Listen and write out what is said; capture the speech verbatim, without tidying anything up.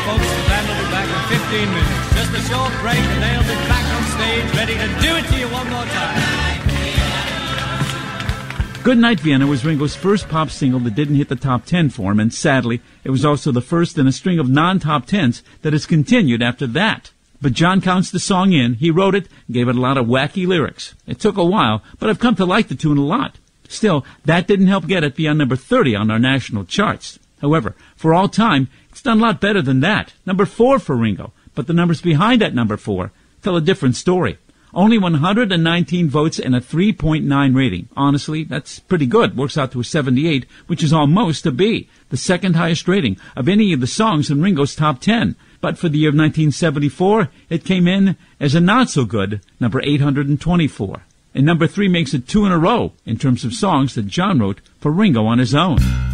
folks. The band will be back in fifteen minutes. Just a short break and they'll be back on stage ready to do it to you one more time. Goodnight Vienna was Ringo's first pop single that didn't hit the top ten for him, and sadly, it was also the first in a string of non-top tens that has continued after that. But John counts the song in. He wrote it, gave it a lot of wacky lyrics. It took a while, but I've come to like the tune a lot. Still, that didn't help get it beyond number thirty on our national charts. However, for all time, it's done a lot better than that. Number four for Ringo, but the numbers behind that number four tell a different story. Only one hundred nineteen votes and a three point nine rating. Honestly, that's pretty good. Works out to a seventy-eight, which is almost a B, the second highest rating of any of the songs in Ringo's top ten. But for the year of nineteen seventy-four, it came in as a not-so-good number eight hundred twenty-four. And number three makes it two in a row in terms of songs that John wrote for Ringo on his own.